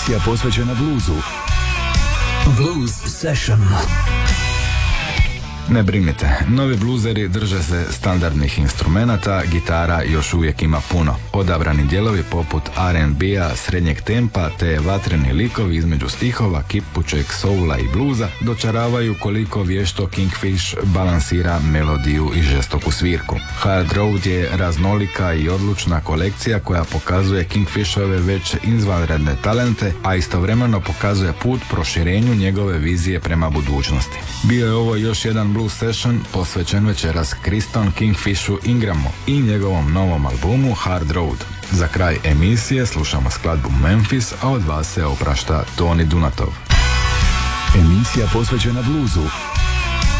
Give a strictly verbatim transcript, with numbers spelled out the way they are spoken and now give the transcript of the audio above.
Emisija posvećena bluzu. Blues Session. Ne brinite, novi bluzeri drže se standardnih instrumenata, gitara još uvijek ima puno. Odabrani dijelovi poput R and B-a, srednjeg tempa te vatreni likovi između stihova, kipućeg soula i bluza dočaravaju koliko vješto Kingfish balansira melodiju i žestoku svirku. Hard Road je raznolika i odlučna kolekcija koja pokazuje Kingfishove već izvanredne talente, a istovremeno pokazuje put proširenju njegove vizije prema budućnosti. Bio je ovo još jedan Blues Session posvećen večeras Kriston Kingfishu Ingramu i njegovom novom albumu Hard Road. Za kraj emisije slušamo skladbu Memphis, a od vas se oprašta Toni Dunatov. Emisija posvećena bluzu.